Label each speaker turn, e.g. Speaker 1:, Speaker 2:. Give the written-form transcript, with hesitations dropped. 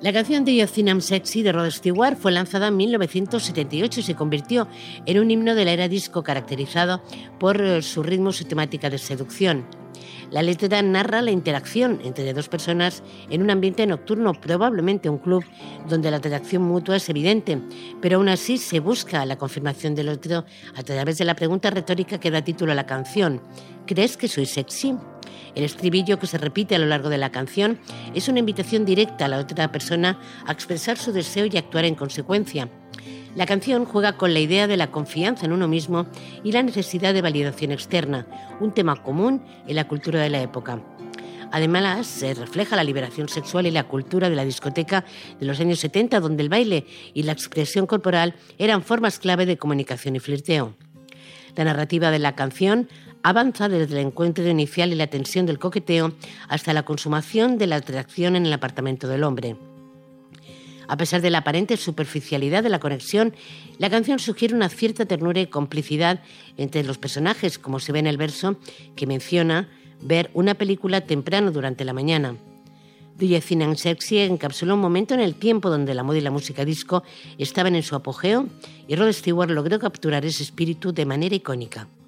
Speaker 1: La canción de You Think I'm Sexy de Rod Stewart fue lanzada en 1978 y se convirtió en un himno de la era disco caracterizado por su ritmo y su temática de seducción. La letra narra la interacción entre dos personas en un ambiente nocturno, probablemente un club, donde la atracción mutua es evidente, pero aún así se busca la confirmación del otro a través de la pregunta retórica que da título a la canción: ¿crees que soy sexy? El estribillo, que se repite a lo largo de la canción, es una invitación directa a la otra persona a expresar su deseo y actuar en consecuencia. La canción juega con la idea de la confianza en uno mismo y la necesidad de validación externa, un tema común en la cultura de la época. Además, se refleja la liberación sexual y la cultura de la discoteca de los años 70, donde el baile y la expresión corporal eran formas clave de comunicación y flirteo. La narrativa de la canción avanza desde el encuentro inicial y la tensión del coqueteo hasta la consumación de la atracción en el apartamento del hombre. A pesar de la aparente superficialidad de la conexión, la canción sugiere una cierta ternura y complicidad entre los personajes, como se ve en el verso que menciona ver una película temprano durante la mañana. Do You Think I'm Sexy encapsuló un momento en el tiempo donde la moda y la música disco estaban en su apogeo, y Rod Stewart logró capturar ese espíritu de manera icónica.